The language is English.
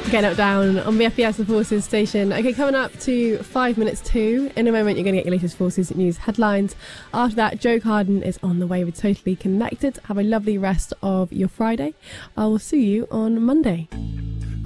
Getting Up Down on the FBS The Forces station. Okay, coming up to 5 minutes to. In a moment, you're going to get your latest Forces news headlines. After that, Joe Carden is on the way with Totally Connected. Have a lovely rest of your Friday. I will see you on Monday.